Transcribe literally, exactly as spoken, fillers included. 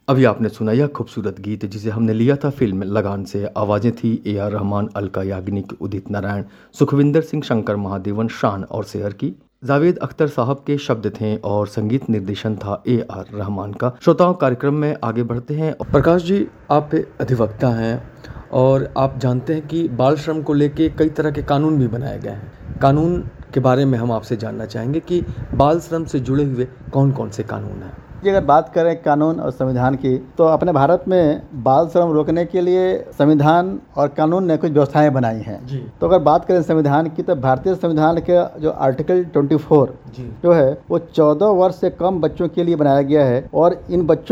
अभी आपने सुना यह खूबसूरत गीत जिसे हमने लिया था फिल्म लगान से। आवाज़ें थी ए आर रहमान, अलका याग्निक, उदित नारायण, सुखविंदर सिंह, शंकर महादेवन, शान और शेयर की। जावेद अख्तर साहब के शब्द थे और संगीत निर्देशन था ए आर रहमान का। श्रोताओं, कार्यक्रम में आगे बढ़ते हैं। प्रकाश जी, आप अधिवक्ता हैं और आप जानते हैं कि बाल श्रम को लेके कई तरह के कानून भी बनाए गए हैं। कानून के बारे में हम आपसे जानना चाहेंगे कि बाल श्रम से जुड़े हुए कौन कौन से कानून हैं। जी, अगर बात करें कानून और संविधान की, तो अपने भारत में बाल श्रम रोकने के लिए संविधान और कानून ने कुछ व्यवस्थाएं बनाई हैं जी। तो अगर बात करें संविधान की, तो भारतीय संविधान के जो आर्टिकल चौबीस जी जो है वो चौदह वर्ष से कम बच्चों के लिए बनाया गया है और इन बच्चों